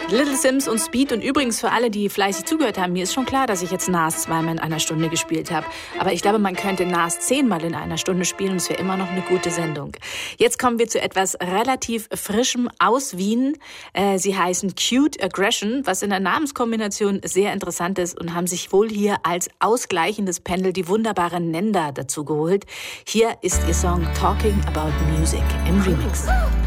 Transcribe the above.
Little Sims und Speed. Und übrigens für alle, die fleißig zugehört haben, mir ist schon klar, dass ich jetzt Nas zweimal in einer Stunde gespielt habe. Aber ich glaube, man könnte Nas 10-mal in einer Stunde spielen und es wäre immer noch eine gute Sendung. Jetzt kommen wir zu etwas relativ Frischem aus Wien. Sie heißen Cute Aggression, was in der Namenskombination sehr interessant ist und haben sich wohl hier als ausgleichendes Panel die wunderbare Nenda dazu geholt. Hier ist ihr Song Talking About Music im Remix.